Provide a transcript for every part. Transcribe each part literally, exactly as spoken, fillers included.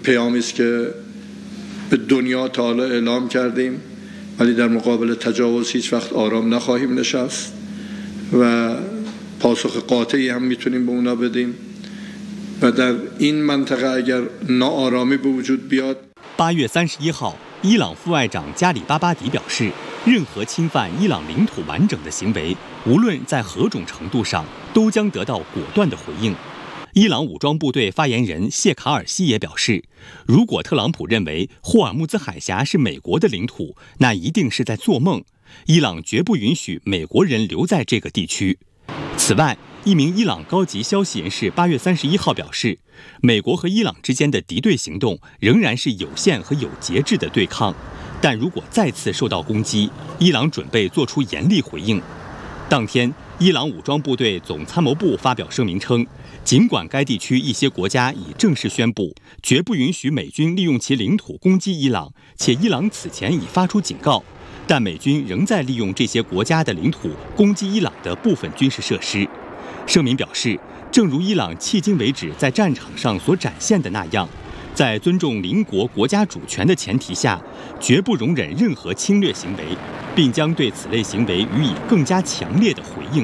پیامی است که به دنیا تا حالا اعلام کردیم ولی در مقابل تجاوز هیچ وقت آرام نخواهیم نشست و پاسخ قاطعی هم میتونیم به اونا بدیم و در این منطقه اگر ناآرامی به وجود بیاد。 八月三十一号，伊朗副外长加里巴巴迪表示，任何侵犯伊朗领土完整的行为，无论在何种程度上，都将得到果断的回应。伊朗武装部队发言人谢卡尔西也表示，如果特朗普认为霍尔木兹海峡是美国的领土，那一定是在做梦。伊朗绝不允许美国人留在这个地区。此外，一名伊朗高级消息人士八月三十一号表示，美国和伊朗之间的敌对行动仍然是有限和有节制的对抗，但如果再次受到攻击，伊朗准备做出严厉回应。当天，伊朗武装部队总参谋部发表声明称，尽管该地区一些国家已正式宣布绝不允许美军利用其领土攻击伊朗，且伊朗此前已发出警告，但美军仍在利用这些国家的领土攻击伊朗的部分军事设施。声明表示，正如伊朗迄今为止在战场上所展现的那样，在尊重邻国国家主权的前提下，绝不容忍任何侵略行为，并将对此类行为予以更加强烈的回应。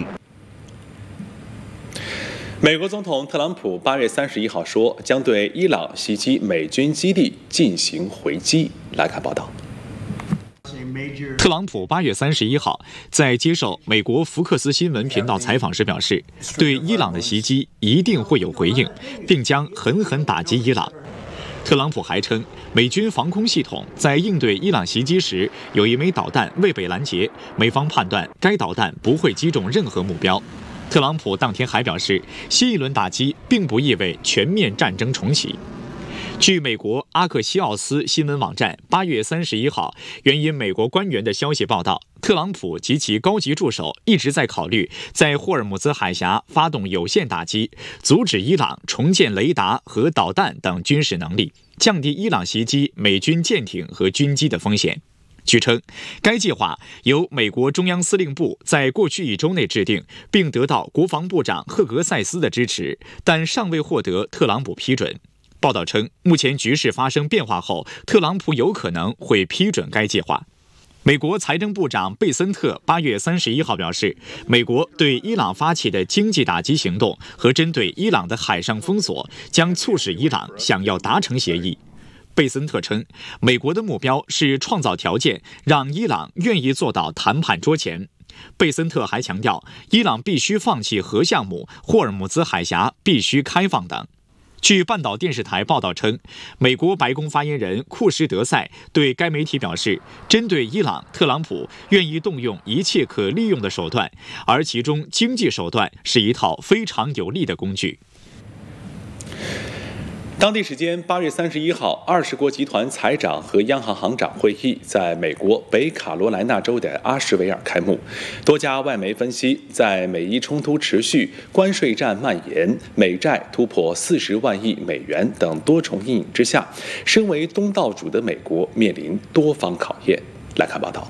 美国总统特朗普八月三十一号说，将对伊朗袭击美军基地进行回击。来看报道。 特朗普八月三十一号在接受美国福克斯新闻频道采访时表示，对伊朗的袭击一定会有回应，并将狠狠打击伊朗。特朗普还称，美军防空系统在应对伊朗袭击时，有一枚导弹未被拦截，美方判断该导弹不会击中任何目标。特朗普当天还表示，新一轮打击并不意味全面战争重启。据美国阿克西奥斯新闻网站八月三十一号援引美国官员的消息报道，特朗普及其高级助手一直在考虑在霍尔木兹海峡发动有限打击，阻止伊朗重建雷达和导弹等军事能力，降低伊朗袭击美军舰艇和军机的风险。据称，该计划由美国中央司令部在过去一周内制定，并得到国防部长赫格塞斯的支持，但尚未获得特朗普批准。报道称，目前局势发生变化后，特朗普有可能会批准该计划。美国财政部长贝森特八月三十一号表示，美国对伊朗发起的经济打击行动和针对伊朗的海上封锁将促使伊朗想要达成协议。贝森特称，美国的目标是创造条件，让伊朗愿意坐到谈判桌前。贝森特还强调，伊朗必须放弃核项目，霍尔木兹海峡必须开放等。据半岛电视台报道称，美国白宫发言人库什德塞对该媒体表示，针对伊朗，特朗普愿意动用一切可利用的手段，而其中经济手段是一套非常有力的工具。 当地时间八月三十一号，二十国集团财长和央行行长会议在美国北卡罗来纳州的阿什维尔开幕。多家外媒分析，在美伊冲突持续、关税战蔓延、美债突破四十万亿美元等多重阴影之下，身为东道主的美国面临多方考验。来看报道。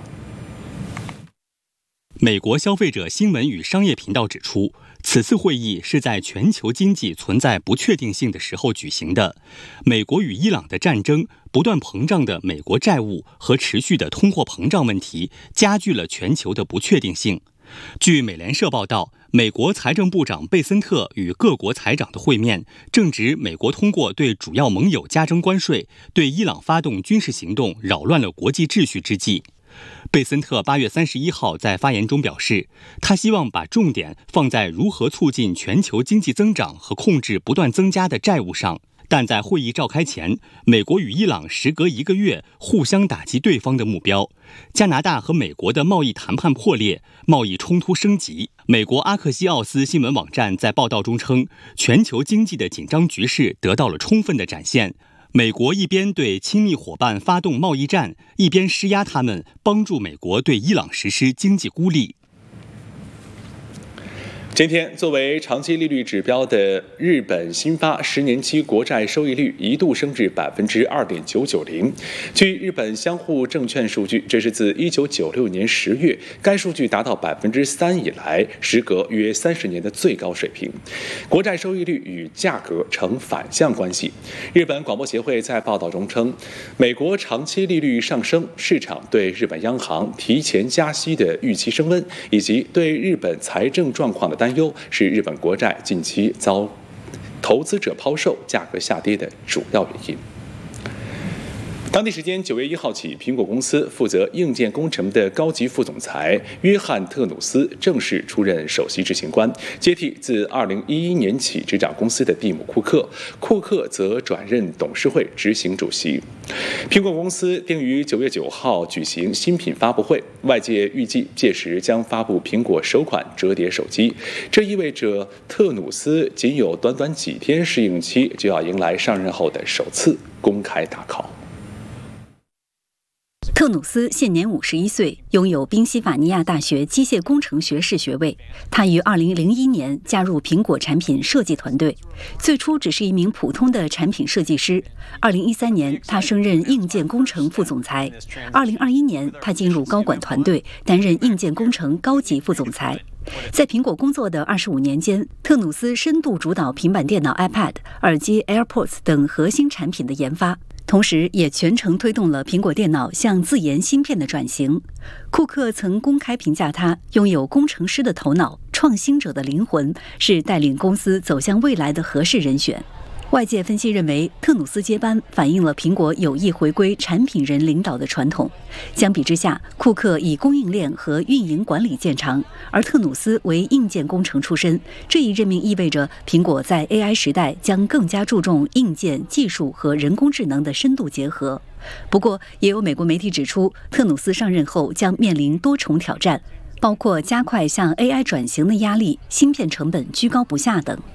美国消费者新闻与商业频道指出，此次会议是在全球经济存在不确定性的时候举行的。美国与伊朗的战争、不断膨胀的美国债务和持续的通货膨胀问题加剧了全球的不确定性。据美联社报道，美国财政部长贝森特与各国财长的会面，正值美国通过对主要盟友加征关税、对伊朗发动军事行动扰乱了国际秩序之际。贝森特八月三十一号在发言中表示，他希望把重点放在如何促进全球经济增长和控制不断增加的债务上。但在会议召开前，美国与伊朗时隔一个月互相打击对方的目标。加拿大和美国的贸易谈判破裂，贸易冲突升级。美国阿克西奥斯新闻网站在报道中称，全球经济的紧张局势得到了充分的展现。美国一边对亲密伙伴发动贸易战，一边施压他们，帮助美国对伊朗实施经济孤立。 今天，作为长期利率指标的日本新发十年期国债收益率一度升至百分之二点九九零。据日本相互证券数据，这是自一九九六年十月该数据达到百分之三以来，时隔约三十年的最高水平。国债收益率与价格呈反向关系。日本广播协会在报道中称，美国长期利率上升，市场对日本央行提前加息的预期升温，以及对日本财政状况的担忧是日本国债近期遭投资者抛售、价格下跌的主要原因。当地时间九月一号起，苹果公司负责硬件工程的高级副总裁约翰·特努斯正式出任首席执行官，接替自二零一一年起执掌公司的蒂姆·库克。库克则转任董事会执行主席。苹果公司定于九月九号举行新品发布会，外界预计届时将发布苹果首款折叠手机。这意味着特努斯仅有短短几天适应期，就要迎来上任后的首次公开大考。 特努斯现年五十一岁，拥有宾夕法尼亚大学机械工程学士学位。他于二零零一年加入苹果产品设计团队，最初只是一名普通的产品设计师。二零一三年，他升任硬件工程副总裁。二零二一年，他进入高管团队，担任硬件工程高级副总裁。在苹果工作的二十五年间，特努斯深度主导平板电脑 iPad、耳机 AirPods 等核心产品的研发。同时也全程推动了苹果电脑向自研芯片的转型。库克曾公开评价他拥有工程师的头脑、创新者的灵魂，是带领公司走向未来的合适人选。外界分析认为，特努斯接班反映了苹果有意回归产品人领导的传统。相比之下，库克以供应链和运营管理见长，而特努斯为硬件工程出身。这一任命意味着苹果在 A I 时代将更加注重硬件技术和人工智能的深度结合。不过，也有美国媒体指出，特努斯上任后将面临多重挑战，包括加快向 A I 转型的压力、芯片成本居高不下等。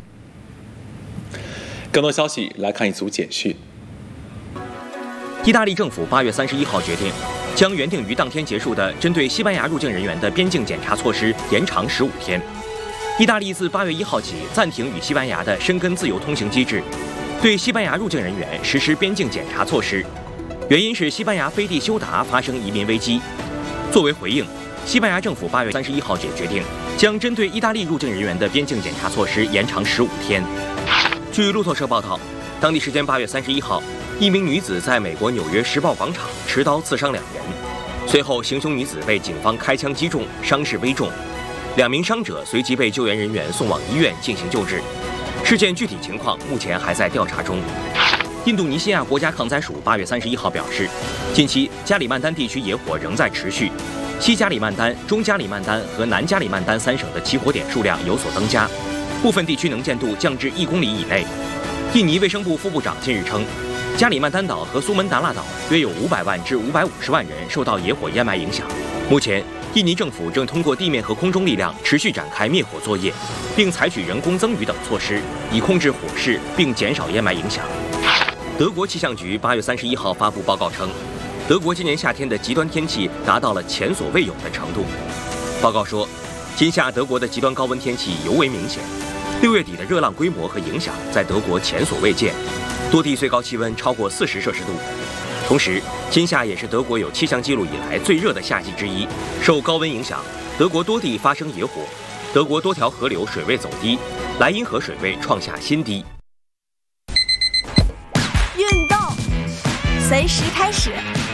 更多消息来看一组简讯。 意大利政府八月三十一号决定，将原定于当天结束的针对西班牙入境人员的边境检查措施延长十五天。意大利自八月一号起暂停与西班牙的申根自由通行机制，对西班牙入境人员实施边境检查措施。原因是西班牙飞地休达发生移民危机。作为回应，西班牙政府八月三十一号也决定，将针对意大利入境人员的边境检查措施延长十五天。据路透社报道，当地时间八月三十一号，一名女子在美国纽约时报广场持刀刺伤两人，随后行凶女子被警方开枪击中，伤势危重。两名伤者随即被救援人员送往医院进行救治。事件具体情况目前还在调查中。印度尼西亚国家抗灾署八月三十一号表示，近期加里曼丹地区野火仍在持续，西加里曼丹、中加里曼丹和南加里曼丹三省的起火点数量有所增加。部分地区能见度降至一公里以内。印尼卫生部副部长近日称，加里曼丹岛和苏门答腊岛约有五百万至五百五十万人受到野火烟霾影响。目前，印尼政府正通过地面和空中力量持续展开灭火作业，并采取人工增雨等措施，以控制火势并减少烟霾影响。德国气象局八月三十一号发布报告称，德国今年夏天的极端天气达到了前所未有的程度。报告说，今夏德国的极端高温天气尤为明显。六月底的热浪规模和影响在德国前所未见，多地最高气温超过四十摄氏度。同时，今夏也是德国有气象记录以来最热的夏季之一。受高温影响，德国多地发生野火，德国多条河流水位走低，莱茵河水位创下新低。 运动随时开始。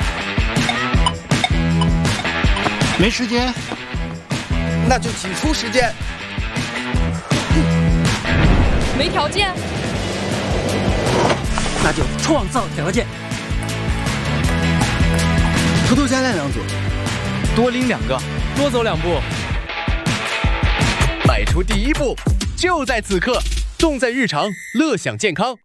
没时间， 那就挤出时间。 没条件， 那就创造条件。 偷偷加练两组， 多拎两个，多走两步。 迈出第一步，就在此刻，重在日常，乐享健康。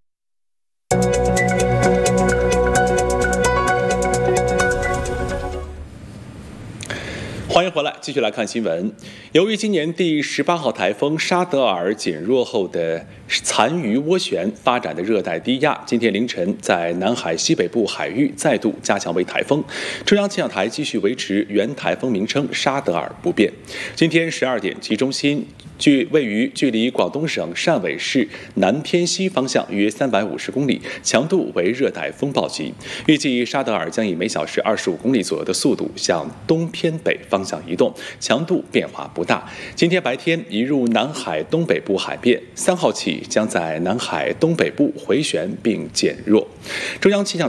欢迎回来，继续来看新闻。由于今年第十八号台风沙德尔减弱后的残余涡旋发展的热带低压，今天凌晨在南海西北部海域再度加强为台风。中央气象台继续维持原台风名称沙德尔不变。今天十二点，其中心距位于距离广东省汕尾市南偏西方向约三百五十公里，强度为热带风暴级。预计沙德尔将以每小时二十五公里左右的速度向东偏北方向移动，强度变化不大。今天白天移入南海东北部海面，三号起将在南海东北部回旋并减弱。中央气象